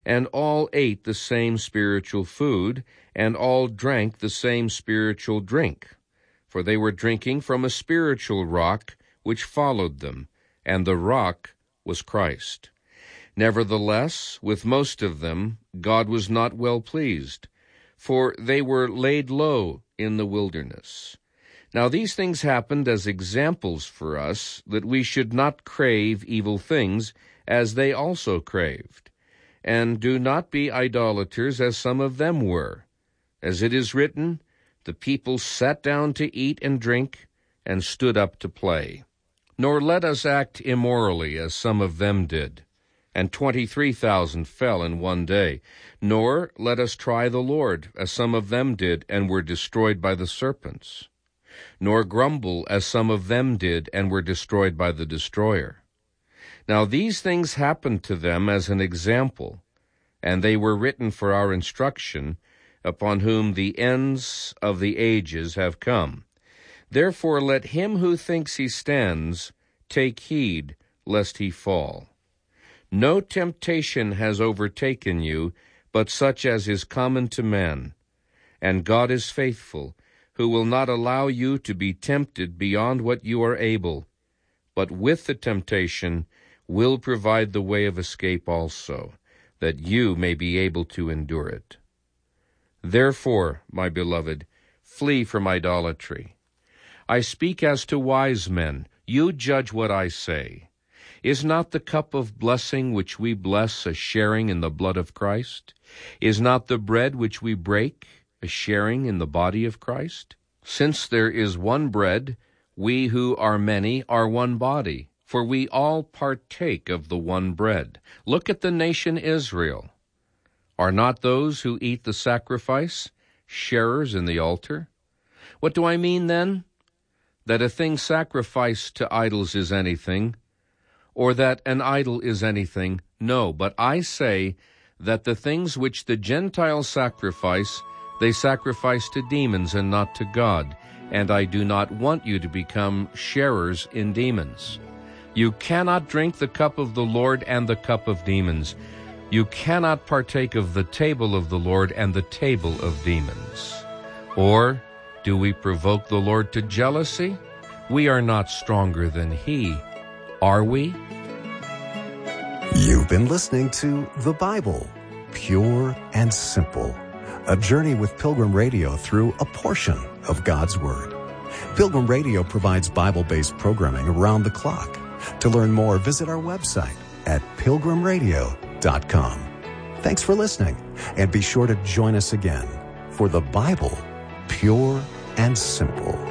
And all ate the same spiritual food, and all drank the same spiritual drink. For they were drinking from a spiritual rock which followed them, and the rock was Christ. Nevertheless, with most of them God was not well pleased, for they were laid low in the wilderness. Now these things happened as examples for us, that we should not crave evil things, as they also craved. And do not be idolaters, as some of them were. As it is written, the people sat down to eat and drink, and stood up to play. Nor let us act immorally, as some of them did. And 23,000 fell in one day. Nor let us try the Lord, as some of them did, and were destroyed by the serpents. Nor grumble, as some of them did, and were destroyed by the destroyer. Now these things happened to them as an example, and they were written for our instruction, upon whom the ends of the ages have come. Therefore let him who thinks he stands take heed, lest he fall. No temptation has overtaken you, but such as is common to man. And God is faithful, who will not allow you to be tempted beyond what you are able, but with the temptation will provide the way of escape also, that you may be able to endure it. Therefore, my beloved, flee from idolatry. I speak as to wise men. You judge what I say. Is not the cup of blessing which we bless a sharing in the blood of Christ? Is not the bread which we break a sharing in the body of Christ? Since there is one bread, we who are many are one body, for we all partake of the one bread. Look at the nation Israel. Are not those who eat the sacrifice sharers in the altar? What do I mean then? That a thing sacrificed to idols is anything, or that an idol is anything? No, but I say that the things which the Gentiles sacrifice, they sacrifice to demons and not to God, and I do not want you to become sharers in demons. You cannot drink the cup of the Lord and the cup of demons. You cannot partake of the table of the Lord and the table of demons. Or do we provoke the Lord to jealousy? We are not stronger than he, are we? You've been listening to The Bible, Pure and Simple, a journey with Pilgrim Radio through a portion of God's Word. Pilgrim Radio provides Bible-based programming around the clock. To learn more, visit our website at pilgrimradio.com. Thanks for listening, and be sure to join us again for The Bible, Pure and Simple.